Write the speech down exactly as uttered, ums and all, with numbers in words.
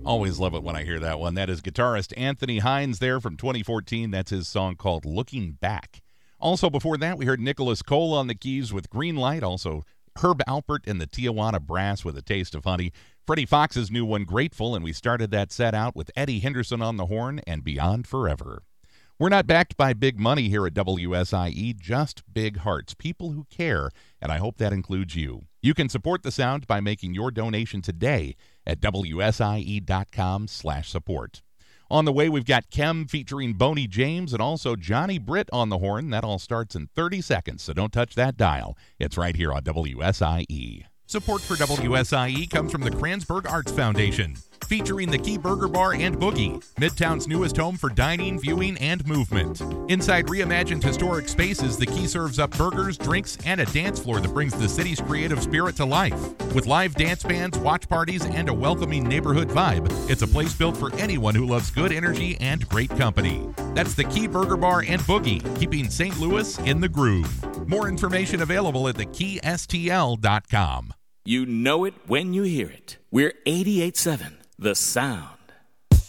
Always love it when I hear that one. That is guitarist Anthony Hines there from twenty fourteen. That's his song called Looking Back. Also before that, we heard Nicholas Cole on the keys with Green Light. Also Herb Alpert and the Tijuana Brass with A Taste of Honey. Freddie Fox's new one, Grateful, and we started that set out with Eddie Henderson on the horn and Beyond Forever. We're not backed by big money here at W S I E, just big hearts, people who care, and I hope that includes you. You can support the sound by making your donation today at W S I E dot com slash support. On the way, we've got Kem featuring Boney James and also Johnny Britt on the horn. That all starts in thirty seconds, so don't touch that dial. It's right here on W S I E. Support for W S I E comes from the Kranzberg Arts Foundation, featuring the Key Burger Bar and Boogie, Midtown's newest home for dining, viewing, and movement. Inside reimagined historic spaces, the Key serves up burgers, drinks, and a dance floor that brings the city's creative spirit to life. With live dance bands, watch parties, and a welcoming neighborhood vibe, it's a place built for anyone who loves good energy and great company. That's the Key Burger Bar and Boogie, keeping Saint Louis in the groove. More information available at the key S T L dot com. You know it when you hear it. We're eighty-eight point seven, The Sound.